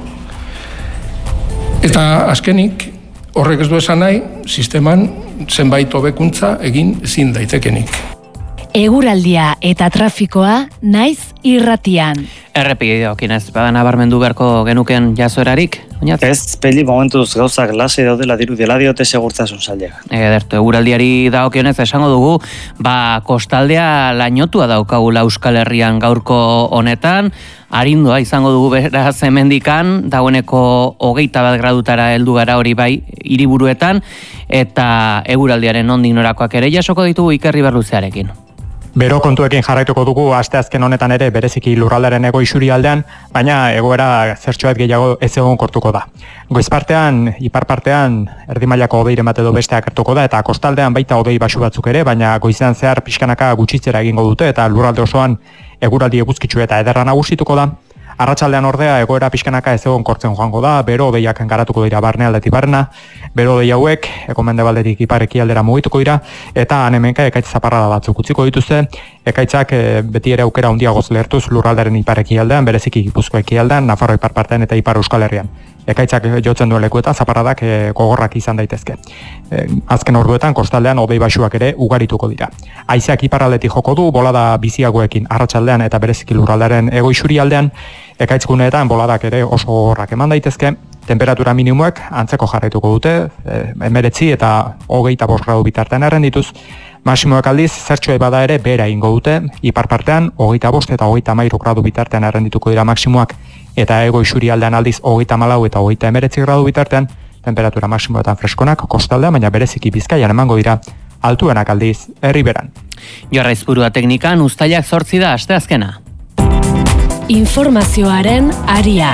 Eta azkenik, horrek ez du esan nahi, sisteman zenbait hobekuntza egin ezin daitekenik. Eguraldia eta trafikoa naiz irratian. Errepideokin ez, bada nabarmendu beharko genuken jazoerarik? Oinat? Ez, peli momentuz gauzak lase daudela dirudela diote segurtasun saileak. Edertu, eguraldiari dagokionez esango dugu, ba, kostaldea lainotua daukagula Euskal Herrian gaurko honetan, arindua izango dugu beraz hemendikan, dagoeneko hogeita bat gradutara heldu gara hori bai hiriburuetan, eta eguraldiaren nondik norakoak ere jasoko ditugu Iker Riberluzearekin. Bero kontuekin jarraituko dugu asteazken honetan ere bereziki lurraldaren ego isurialdean, baina egoera zertxoet gehiago ez egon kortuko da. Goizpartean, iparpartean, erdimailako hodeiren bat edo besteak hartuko da, eta kostaldean baita hodei basu batzuk ere, baina goizean zehar pixkanaka gutxitzera egingo dute, eta lurralde osoan eguraldi eguzkitsu eta ederra nagusituko da. Arratsaldean ordea egoera pixkanaka ez egon kortzen joango da, bero hodeiak garatuko dira barne aldetik barna, bero hodei hauek egomendebaldetik ipar ekialdera mugituko dira, eta hanemenka ekaitz zaparrada batzuk utziko dituzte, ekaitzak e, beti ere aukera handiagoz lehertuz lurraldaren ipar ekialdean, bereziki Gipuzkoa ekialdean, Nafarroa ipar partean eta ipar Euskal Herrian. Ekaitzak jotzen duen lekuetan zaparradak e, gogorrak izan daitezke. E, azken orduetan kostaldean hodei basuak ere ugarituko dira. Haizeak iparraldetik joko du, bolada biziagoekin arratsaldean eta bereziki lurraldaren ego isurialdean, ekaitzguneetan boladak ere oso gogorrak eman daitezke, temperatura minimoak antzeko jarraituko dute, emeretzi eta hogeita bost gradu bitartean errendituz, maximoak aldiz zertxoa bada ere bera ingo dute, ipar partean hogeita bost eta hogeita hamairu gradu bitartean errendituko dira maximoak, eta ego isurialdean aldiz hogeita hamalau eta hogeita emeretzi gradu bitartean, temperatura maximoetan freskonak kostaldean, baina bereziki Bizkaian emango dira altuenak aldiz Erriberan. Jorra Izpurua teknikan uztailak zortzi da asteazkena. Informazioaren aria.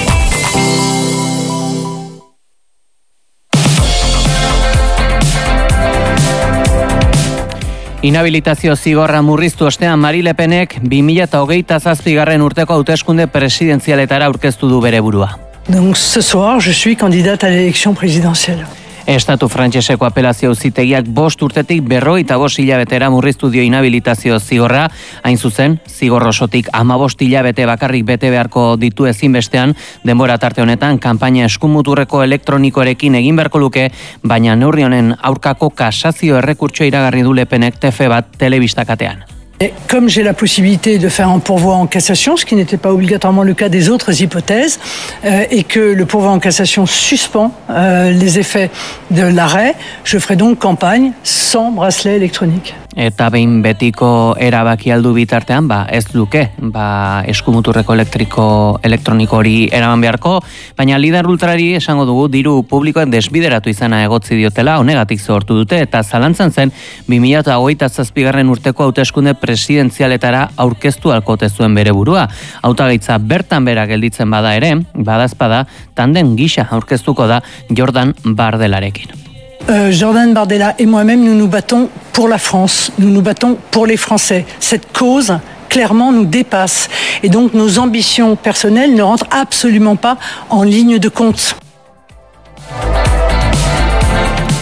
Inhabilitazio zigorra murriztu ostean Marie Le Penek bi mila hogeita zazpigarren urteko hauteskunde presidenzialetara aurkeztu du bere burua. Donc ce soir je suis candidate à l'élection présidentielle. Estatu frantseseko apelazio auzitegiak bost urtetik berrogeita bost hilabetera murriztu dio inhabilitazio zigorra, hain zuzen, zigor osotik hamabost hilabete bakarrik bete beharko ditu ezinbestean, denbora tarte honetan kanpaina eskumuturreko elektronikoarekin egin beharko luke, baina neurri honen aurkako kasazio errekurtsoa iragarri du Le Penek T F bat telebistakatean. Et comme j'ai la possibilité de faire un pourvoi en cassation, ce qui n'était pas obligatoirement le cas des autres hypothèses, euh, et que le pourvoi en cassation suspend euh, les effets de l'arrêt, je ferai donc campagne sans bracelet électronique. Eta behin betiko erabaki aldu bitartean, ba, ez luke, ba, eskumuturreko elektriko elektroniko hori eraman beharko, baina Lider Ultrari esango dugu diru publikoen desbideratu izana egotzi diotela, honegatik sortu dute, eta zalantzan zen, bi mila hogeita zazpigarren urteko hauteskunde presidentzialetara aurkeztu alkote zuen bere burua. Hautagaitza bertan bera gelditzen bada ere, badazpada, tanden gisa aurkeztuko da Jordan Bardelarekin. Euh, Jordan Bardella et moi-même, nous nous battons pour la France, nous nous battons pour les Français. Cette cause, clairement, nous dépasse. Et donc, nos ambitions personnelles ne rentrent absolument pas en ligne de compte.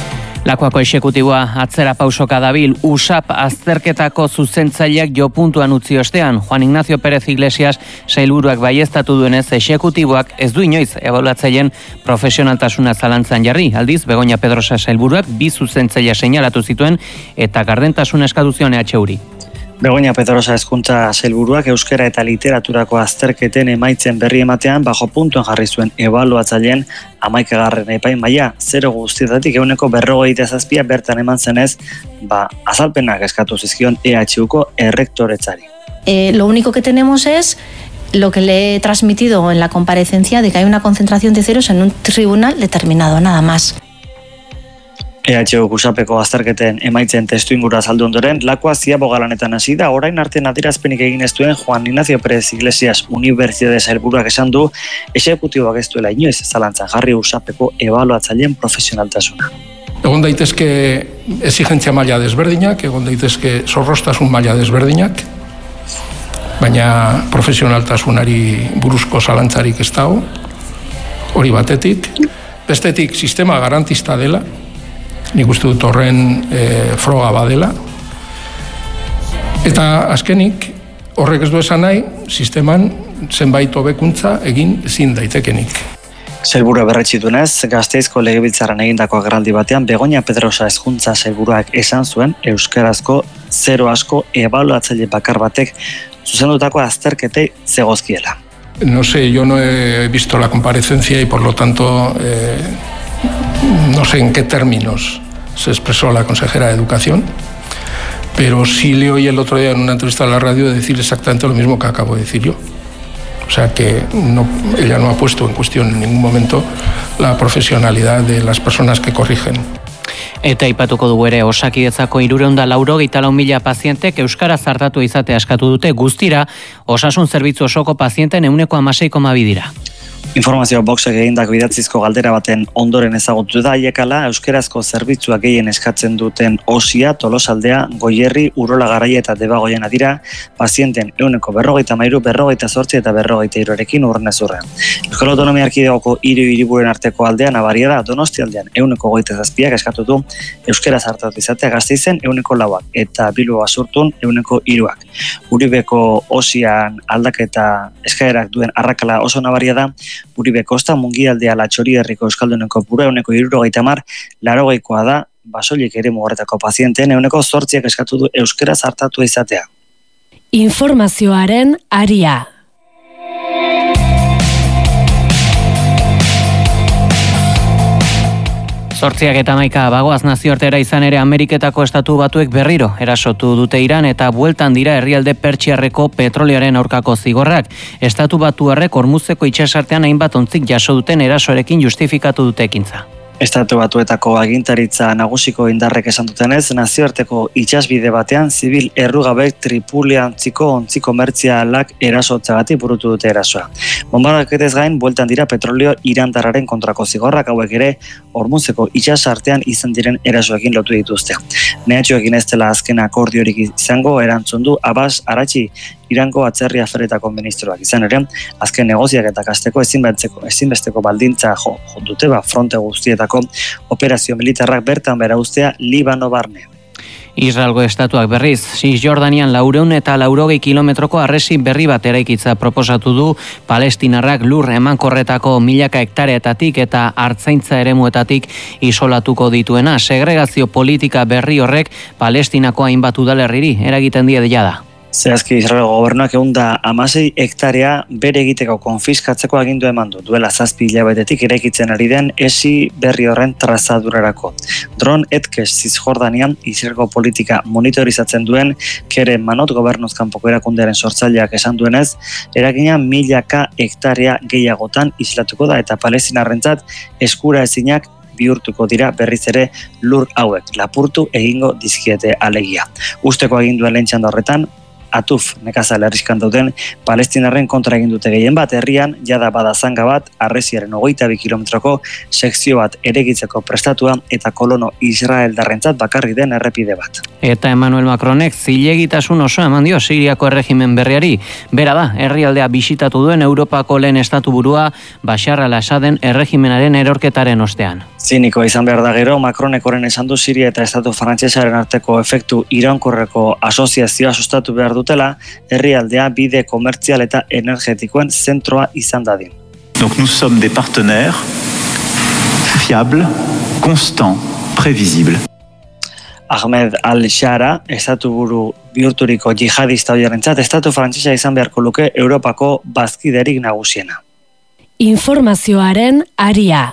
Lakuako exekutiboa atzera pausoka dabil, U S A P azterketako zuzentzaileak jo puntuan utzi ostean. Juan Ignacio Pérez Iglesias sailburuak baieztatu duenez, exekutiboak ez du inoiz ebaluatzaileen profesionaltasuna zalantzan jarri. Aldiz, Begoña Pedrosa sailburuak bi zuzentzailea seinalatu zituen eta gardentasuna eskatu zion E H Uri. Begoña Pedrosa hezkuntza sailburuak euskara eta literaturako azterketen emaitzen berri ematean bajo puntuan jarri zuen ebaluatzaileen hamaikagarren epaimaila zero guztietatik ehuneko berrogeita zazpia bertan eman zenez, ba azalpenak eskatu zizkion E H Uko errektoretzari. Eh, lo único que tenemos es lo que le he transmitido en la comparecencia de que hay una concentración de ceros en un tribunal determinado, nada más. E H U kusapeko azterketen emaitzen testu ingura azaldu ondoren, lakua ziabogalanetan hasi da, orain artean adierazpenik egin ez duen Juan Ignacio Pérez Iglesias Unibertsitate sailburuak esan du, exekutiboak ez duela inoiz zalantzan jarri usapeko ebaluatzaileen profesionaltasuna. Egon daitezke exigentzia maila desberdinak, egon daitezke zorrostasun maila desberdinak, baina profesionaltasunari buruzko zalantzarik ez dago, hori batetik. Bestetik, sistema garantista dela, nik uste dut horren e, froga badela. Eta azkenik, horrek ez du esan nahi, sisteman zenbait hobekuntza egin ezin daitekenik. Sailburua berretxitunez, Gasteizko legebiltzarran egindako agerraldi batean, Begoña Pedrosa hezkuntza sailburuak esan zuen euskarazko zero asko ebaluatzaile bakar batek zuzendutako azterketei zegozkiela. No sé, yo no he visto la comparecencia y por lo tanto eh, no sé en qué términos se expresó la consejera de Educación, pero sí le oí el otro día en una entrevista a la radio decir exactamente lo mismo que acabo de decir yo. O sea que no, ella no ha puesto en cuestión en ningún momento la profesionalidad de las personas que corrigen. Eta aipatuko dugu ere Osakidetzako hirurehun eta laurogeita lau mila pazientek euskaraz artatu izatea eskatu dute, guztira osasun zerbitzu osoko pazienten ehuneko hamasei koma bi dira. Informazio boxek egindako idatzizko galdera baten ondoren ezagutu da aiekala euskarazko zerbitzuak gehien eskatzen duten Osia, Tolosaldea, Goierri, Urola Garaia eta Debagoiena dira pazienten ehuneko berrogeita hamairu, berrogeita zortzi eta berrogeita hirurekin urrunezurrean. Euskal Autonomia Erkidegoko hiru hiriburuen arteko aldea nabaria da, Donosti aldean ehuneko hogeita zazpiak eskatu du euskaraz hartatu izatea, Gasteizen ehuneko lauak eta Bilbo Basurtun ehuneko hiruak. Uribeko Osian aldaketa eskaerak duen arrakala oso nabaria da. Uribe Kosta, Mungialdea Latxori herriko euskaldunen kopurua ehuneko hirurogeita hamar, laurogeikoa da, basoilik ere mugarretako pazienteen ehuneko zortziak eskatu du euskaraz hartatu izatea. Informazioaren aria. Zortziak eta hamaika bagoaz nazioartera izan ere Ameriketako estatu batuek berriro erasotu dute Iran eta bueltan dira herrialde pertsiarreko petrolioaren aurkako zigorrak. Estatu batuarrek Hormuzeko itsasartean hainbat ontzik jaso duten erasoarekin justifikatu dute ekintza. Estatu Batuetako agintaritza nagusiko indarrek esan dutenez, nazioarteko itsasbide batean zibil errugabek tripuliantziko ontzi komertzialak erasotzagatik burutu dute erasoa. Bonbardaketez gain, bueltan dira petrolio irandarraren kontrako zigorrak hauek ere Hormuzeko itsasartean izan diren erasoekin lotu dituzte. Mehatxoekin ez dela azken akordiorik izango erantzun du Abbas Arachi, Irango atzerri aferetako ministroak izan ere, azken negoziak eta kasteko ezinbesteko, ezinbesteko baldintza jo, jo dute ba fronte guztietako operazio militarrak bertan bera ustea Libano barne. Israelgo estatuak berriz, Cisjordanian laureun eta laurogei kilometroko arresi berri bat eraikitza proposatu du palestinarrak lur emankorretako milaka hektareetatik eta hartzaintza eremuetatik isolatuko dituena. Segregazio politika berri horrek Palestinako hainbat udalerriri eragiten die dela da. Zehazki Israelgo gobernuak ehun eta hamasei hektarea bere egiteko konfiskatzeko agindu eman du, duela zazpi hilabetetik eraikitzen ari den esi berri horren trazadurarako. Dron Etkes Cisjordanian Israelgo politika monitorizatzen duen Keren Manot gobernuz kanpoko erakundearen sortzaileak esan duenez, eragina milaka hektarea gehiagotan islatuko da eta palestinarrentzat eskura ezinak bihurtuko dira berriz ere lur hauek lapurtu egingo dizkiete alegia. Usteko aginduen lehen txanda horretan, Atuf nekazal herriskan dauden palestinarren kontra egin dute gehien bat herrian, jada bada zanga bat, arresiaren hogeita bi kilometroko sekzio bat eregitzeko prestatua eta kolono israeldarrentzat bakarri den errepide bat. Eta Emmanuel Macronek zilegitasun oso eman dio Siriako erregimen berriari. Bera da, herrialdea bisitatu duen Europako lehen estatu burua Bashar al-Assaden erregimenaren erorketaren ostean. Ziniko izan behar da gero, Macronek horren esan du Siria eta Estatu Frantsesaren arteko efektu iraunkorreko asoziazioa sustatu behar dutela, herrialdea bide komertzial eta energetikoen zentroa izan dadin. Donc nous sommes des partenaires fiables, constants, prévisibles. Ahmed al-Shara, estatu buru bihurturiko jihadista horrentzat, Estatu Frantsesa izan beharko luke Europako bazkiderik nagusiena. Informazioaren aria.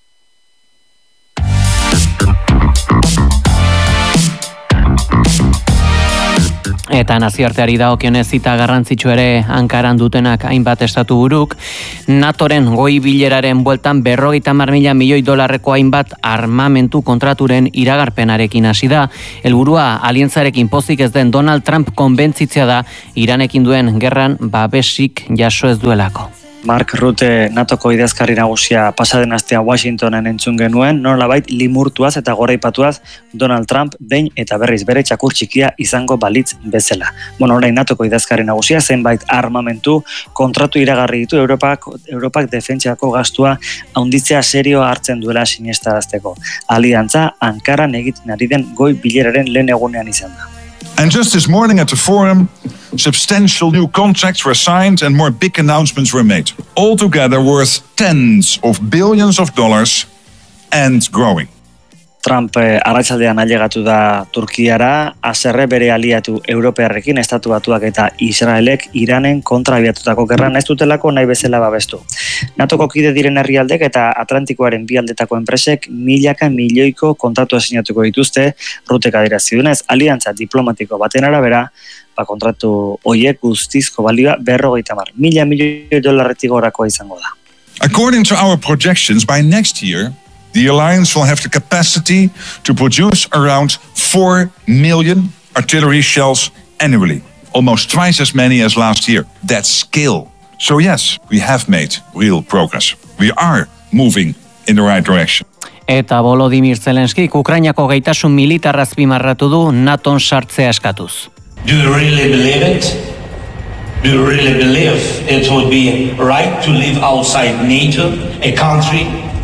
Eta nazioarteari dagokionez zita garrantzitsu ere Ankaran dutenak hainbat estatu buruk, NATOren goi bileraren bueltan berrogeita hamar mila milioi dolarreko hainbat armamentu kontraturen iragarpenarekin hasi da. Helburua aliantzarekin pozik ez den Donald Trump konbentzitzea da Iranekin duen gerran babesik jaso ez duelako. Mark Rutte NATOko idazkari nagusia pasaden astean Washingtonen entzun genuen, nolabait limurtuaz eta goraipatuaz Donald Trump behin eta berriz bere txakur txikia izango balitz bezala. Bueno, orain NATOko idazkari nagusia zenbait armamentu kontratu iragarri ditu Europak, Europak defentsiako gastua handitzea serio hartzen duela sinestarazteko. Aliantza Ankaran egiten ari den goi bileraren lehen egunean izan da. And just this morning at the forum, substantial new contracts were signed and more big announcements were made. Altogether worth tens of billions of dollars and growing. Trump eh, arratsaldean ailegatu da Turkiara, haserre bere aliatu Europearrekin, Estatu Batuak eta Israelek Iranen kontra abiatutako gerran ez dutelako nahi bezala babestu. NATOko kide diren herrialdek eta Atlantikoaren bi aldetako enpresek milaka milioiko kontratu sinatuko dituzte, Rutek adierazi duenez, aliantza diplomatiko baten arabera, ba kontratu hoiek guztizko balioa berrogeita hamar mila milioi dolarretik gorakoa izango da. According to our projections, by next year, the alliance will have the capacity to produce around four million artillery shells annually, almost twice as many as last year. That's scale. So yes, we have made real progress. We are moving in the right direction. Eta Volodymyr Zelenskyk Ukrainako gaitasun militar azpimarratu du NATOn sartzea eskatuz. Do you really believe it? Do you really believe it would be right to live outside NATO, a country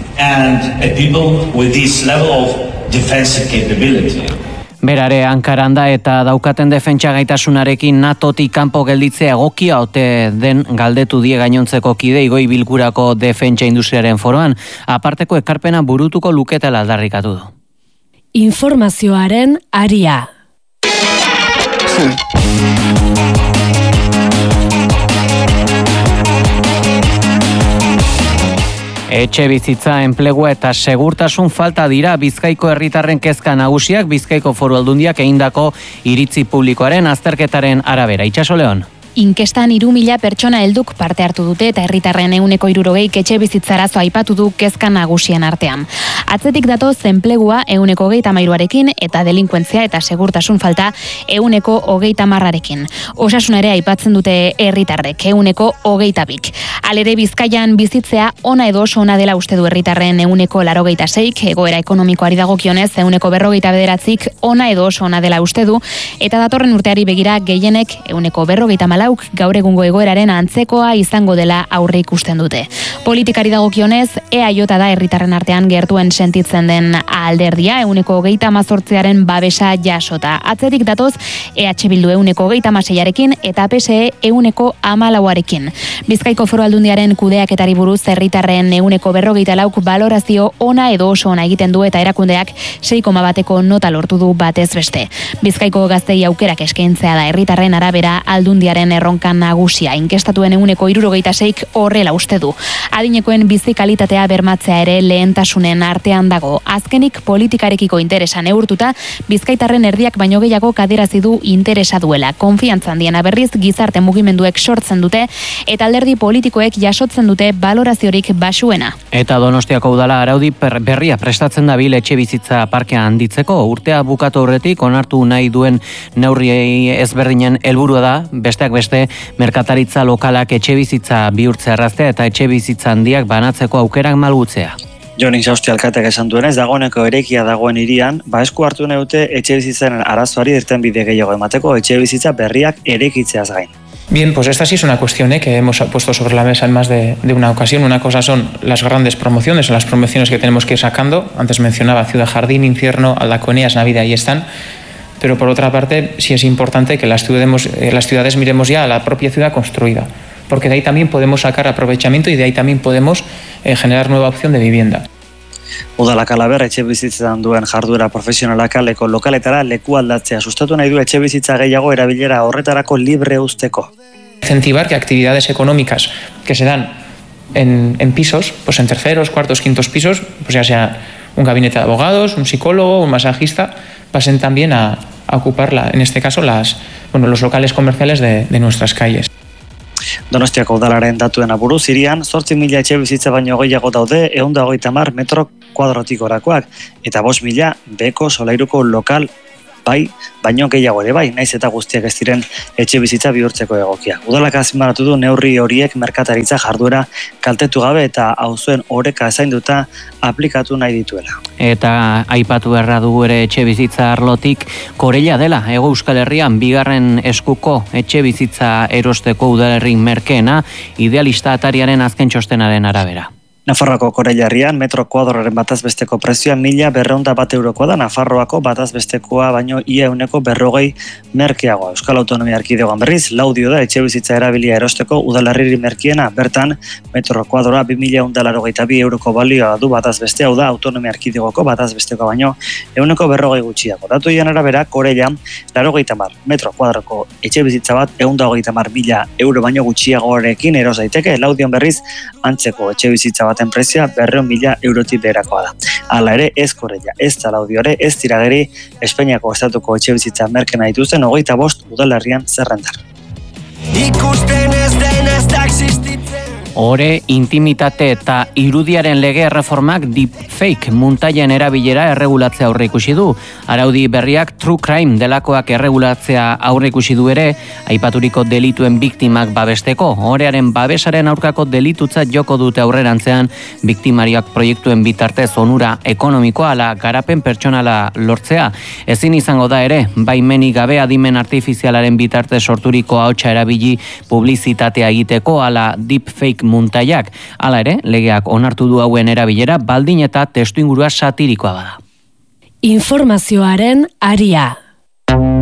and a people with this level of defensive capability? Berare Ankaran da eta daukaten defentsa gaitasunarekin NATOtik kanpo gelditzea egokia ote den galdetu die gainontzeko kidei goi bilkurako defentsa industriaren foroan, aparteko ekarpena burutuko luketela aldarrikatu du. Informazioaren aria. Etxe bizitza, enplegua eta segurtasun falta dira Bizkaiko herritarren kezka nagusiak Bizkaiko Foru Aldundiak egindako iritzi publikoaren azterketaren arabera. Itxaso Leon. Inkestan hiru mila pertsona helduk parte hartu dute eta herritarren ehuneko hirurogeik etxe bizitzarazo aipatu du kezka nagusien artean. Atzetik datoz enplegua ehuneko hogeita hamairuarekin eta delinkuentzia eta segurtasun falta ehuneko hogeita hamarrarekin. Osasuna ere aipatzen dute herritarrek ehuneko hogeita bik. Halere Bizkaian bizitzea ona edo oso ona dela uste du herritarren ehuneko laurogeita seik, egoera ekonomikoari dagokionez ehuneko berrogeita bederatzik ona edo oso ona dela uste du, eta datorren urteari begira gehienek ehuneko berrogeita malauk gaur egungo egoeraren antzekoa izango dela aurre ikusten dute. Politikari dagokionez, E A J da herritarren artean gertuen sentitzen den alderdia, ehuneko hogeita hamazortziaren babesa jasota. Atzetik datoz, E H Bildu ehuneko hogeita hamaseiarekin eta P S E ehuneko hamalauarekin. Bizkaiko Foru Aldundiaren kudeaketari buruz herritarren ehuneko berrogeita lauk balorazio ona edo oso ona egiten du eta erakundeak sei koma bateko nota lortu du batez beste. Bizkaiko gaztei aukerak eskaintzea da herritarren arabera Aldundiaren erronka nagusia. Inkestatuen ehuneko hirurogeita seik horrela uste du. Adinekoen bizi kalitatea bermatzea ere lehentasunen artean dago. Azkenik politikarekiko interesa neurtuta, Bizkaitarren erdiak baino gehiago kaderazi du interesa duela. Konfiantzan diena berriz gizarte mugimenduek sortzen dute eta alderdi politikoek jasotzen dute baloraziorik basuena. Eta Donostiako udala araudi berria prestatzen dabil etxe bizitza parkea handitzeko, urtea bukatu aurretik onartu nahi duen neurriei ezberdinen helburua da, besteak beste merkataritza lokalak etxe bizitza bihurtzea erraztea eta etxe bizitza handiak banatzeko aukerak malgutzea. Jon Insausti alkateak esan duenez, dagoeneko erekia dagoen hirian, ba esku hartu nahi dute etxe bizitzaren arazoari irten bide gehiago emateko etxe bizitza berriak erekitzeaz gain. Bien, pues esta sí es una cuestión ¿eh? que hemos puesto sobre la mesa en más de, de una ocasión. Una cosa son las grandes promociones, las promociones que tenemos que ir sacando. Antes mencionaba Ciudad Jardín, Infierno, Aldaconeas, Navidad, ahí están. Pero por otra parte, sí es importante que las ciudades, las ciudades miremos ya a la propia ciudad construida, porque de ahí también podemos sacar aprovechamiento y de ahí también podemos eh, generar nueva opción de vivienda. Udalak alaber etxe bizitzan duen jarduera profesionalak kaleko lokaletara leku aldatzea sustatu nahi du etxe bizitza gehiago erabilera horretarako libre uzteko. Incentivar que actividades económicas que se dan en, en pisos, pues en terceros, cuartos, quintos pisos, pues ya sea un gabinete de abogados, un psicólogo, un masajista, pasen también a, a ocupar, la, en este caso, las, bueno, los locales comerciales de, de nuestras calles. Donostiako udalaren datuen aburuz, hirian zortzi mila etxe bizitza baino gehiago daude ehun eta hogeita hamar metro kuadrotik gorakoak, eta bost mila beheko solairuko lokal bai, baino gehiago ere bai, naiz eta guztiak ez diren etxe bizitza bihurtzeko egokia. Udalak azpimarratu du neurri horiek merkataritza jarduera kaltetu gabe eta auzuen oreka zainduta aplikatu nahi dituela. Eta aipatu beharra dugu ere etxe bizitza arlotik Korella dela, Hego Euskal Herrian bigarren eskuko etxe bizitza erosteko udalerri merkeena, Idealista atariaren azken txostenaren arabera. Nafarroako Korellarrian metro kuadroren batazbesteko prezioa mila berreunda bat eurokoa da, Nafarroako batazbestekoa baino ia euneko berrogei merkeagoa. Euskal Autonomia Erkidegoan berriz, laudio da etxe bizitza erabilia erosteko udalerriri merkiena, bertan metro kuadroa bi mila ehun eta laurogeita bi euroko balioa du batazbeste, hau da Autonomia Erkidegoko batazbestekoa baino euneko berrogei gutxiago. Datu hien arabera, Korellan laurogeita hamar metro kuadroko etxe bizitza bat ehun eta hogeita hamar mila euro baino gutxiagorekin eros daiteke, laudion berriz antzeko etxe bizitza baten prezioa berrehun mila eurotik beherakoa da. Hala ere, ez Korella, ez Laudiore, ez Tirageri, Espainiako estatuko etxe bizitza merkena dituzten hogeita bost udalerrian zerrendar. Ikusten ez den ez da existitzen. Ore, intimitate eta irudiaren lege erreformak deepfake muntaien erabilera erregulatzea aurre ikusi du. Araudi berriak true crime delakoak erregulatzea aurre ikusi du ere, aipaturiko delituen biktimak babesteko. Orearen babesaren aurkako delitutzat joko dute aurrerantzean, biktimariak proiektuen bitartez onura ekonomikoa ala garapen pertsonala lortzea. Ezin izango da ere, baimenik gabe adimen artifizialaren bitartez sorturiko ahotsa erabili publizitatea egiteko ala deepfake muntaiak. Hala ere, legeak onartu du hauen erabilera baldin eta testuingurua satirikoa bada. Informazioaren aria.